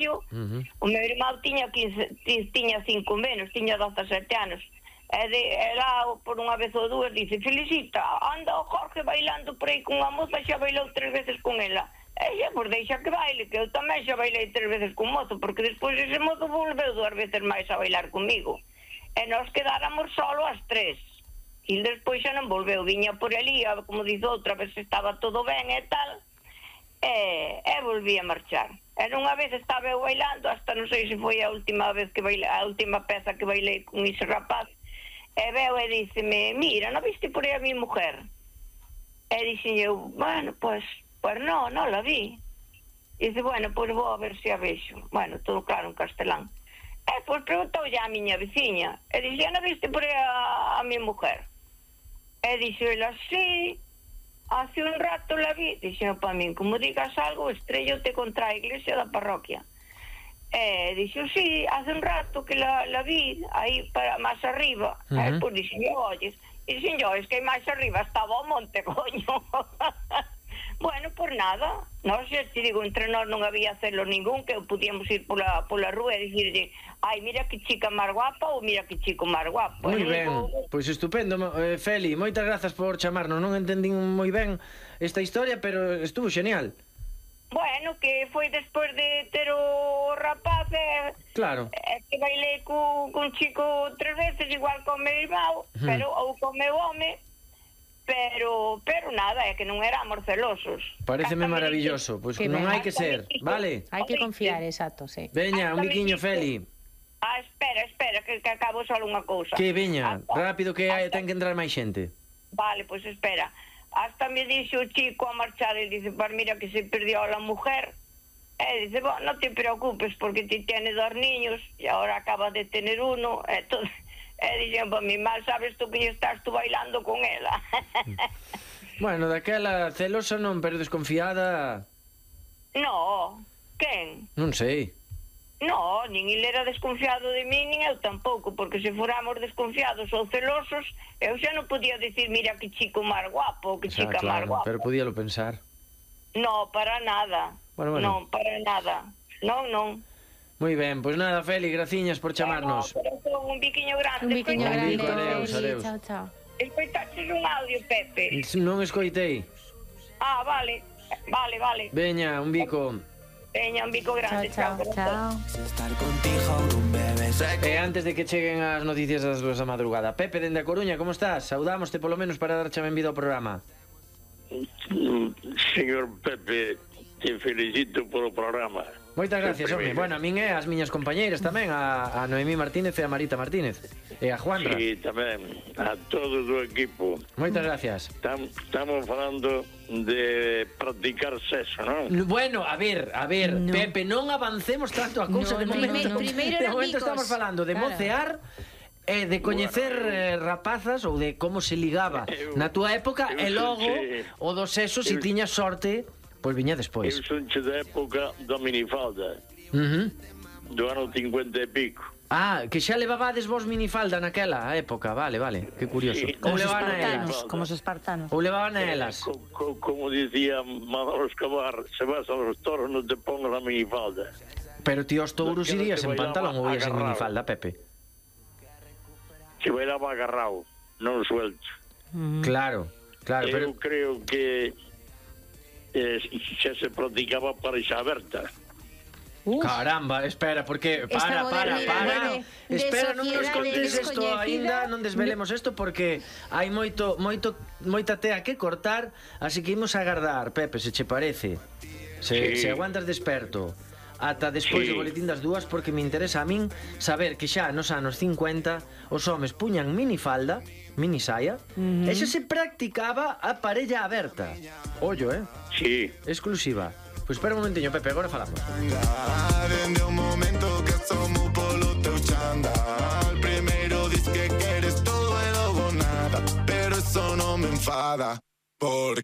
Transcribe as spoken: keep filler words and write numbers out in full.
fillo, uh-huh. O meu irmão tiña quince, tiña cinco menos, tiña dezasete anos. E de, ela, por unha vez ou dúas, dice: Felicita, anda o Jorge bailando por aí con unha moza, xa bailou tres veces con ela. E xa, pois deixa que baile, que eu tamén xa bailei tres veces con mozo, porque despois ese mozo volveu dúas veces máis a bailar comigo. E nós quedáramos solo as tres. E despois xa non volveu, viña por ali, como diz outra vez, estaba todo ben e tal. E, e volví a marchar. E nunha vez estaba eu bailando, hasta non sei se foi a última vez que bailei, a última peza que bailei con ese rapaz, e veo e díceme: mira, non viste por aí a mi mujer? E dixen eu: bueno, pues, pues no, non la vi. E dice: bueno, pues vou a ver se a vexo. Bueno, todo claro en castelán. E pues preguntou ya a miña veciña, e dixen: non viste por aí a, a mi mujer? E dixo ela: sí, hace un rato la vi. Dixen para min: como digas algo, estrellote contra a iglesia da parroquia. E dixo: sí, hace un rato que la, la vi aí para máis arriba. Uh-huh. E pois dixen: oyes, e dixen yo: es que máis arriba estaba o monte, coño. Bueno, por nada, non sei, te digo, entre nós non había celo ningún, que podíamos ir pola, pola rúa e dicirle: ai, mira que chica máis guapa, ou mira que chico máis guapo. Moi ben, pois estupendo, eh, Feli, moitas grazas por chamarnos. Non entendín moi ben esta historia, pero estuvo genial. Bueno, que foi despois de ter o rapaz, e, claro, e que bailei con un chico tres veces, igual con o meu irmão, uh-huh. Pero, ou con o meu home. Pero, pero nada, é que non éramos celosos. Pareceme maravilloso, pois pues non hai que ser, vale? Hai que confiar, exacto, sí. Veña, un biquiño, Feli. Ah, espera, espera, que, que acabo só unha cousa. Que veña, rápido que hai, ten que entrar máis xente. Vale, pois pues espera. Hasta me dixo o chico a marchar, e dice: pues mira que se perdió a la mujer. E dice: bueno, non te preocupes, porque ti tiene dos niños, e ahora acaba de tener uno, e todo... E dixen: para mi mal, sabes tú que estás tú bailando con ela. Bueno, daquela celosa non, pero desconfiada... No, quen? Non sei. No, nin ele era desconfiado de mí, nin eu tampouco, porque se fóramos desconfiados ou celosos, eu xa non podía dicir: mira que chico máis guapo, que xa, chica claro, máis guapa. Pero podíalo pensar. No, para nada. Bueno, bueno. Non, para nada. Non, non. Moi ben, pois nada, Feli, graciñas por chamarnos. Bueno, un biquiño grande. Un biquiño grande, bico, adeus, adeus. Chao, chao. Escoitaches un audio, Pepe? Non escoitei. Ah, vale, vale, vale. Veña, un bico. Veña, un bico grande. Chao, chao, chao. E antes de que cheguen as noticias das dúas da madrugada, Pepe, dende a Coruña, como estás? Saudámoste polo menos para darche a benvida ao programa. Señor Pepe, te felicito polo programa. Moitas gracias, home. Bueno, a min e as miñas compañeiras tamén, a, a Noemí Martínez e a Marita Martínez e a Juanra. Sí, tamén, a todo o equipo. Moitas gracias. Estamos falando de practicar sexo, non? Bueno, a ver, a ver, no. Pepe, non avancemos tanto a cousa, no, de momento, no, no. Primeiro de momento amigos. Estamos falando de claro. mocear e de coñecer bueno, eh, rapazas ou de como se ligaba eu, na túa época eu, e logo che, o do sexo, se si tiñas sorte, pois viña despois. Eu son che da época da minifalda. Uh-huh. Do ano cincuenta e pico. Ah, que xa levabades vos minifalda naquela época, vale, vale, que curioso. Sí, como, os espartanos, como os espartanos. Ou levaban a elas. Co, co, como dicía Manolo Escobar, se vas a los toros non te pongas a minifalda. Pero ti aos touros irías en pantalón ou irías en minifalda, Pepe? Se bailaba agarrado, non suelto. Mm. Claro, claro, eu pero... creo que eh, xa se practicaba para isa aberta. Uf. Caramba, espera, porque para, para, para. De, espera, non nos contes isto aínda, non desvelemos isto porque hai moito moito moita tea que cortar, así que imos a agardar, Pepe, se che parece. Se, sí. se aguantas desperto ata despois sí. do boletín das dúas, porque me interesa a min saber que xa nos anos cincuenta os homes puñan minifalda, mini saia, uh-huh. e xa se practicaba a parella aberta. Ollo, eh? Sí. Exclusiva. Pois espera un momentiño, Pepe, agora falamos. Dende o momento que somos polo teu chandal, primeiro dis que queres todo e logo nada, pero eso non me enfada, porque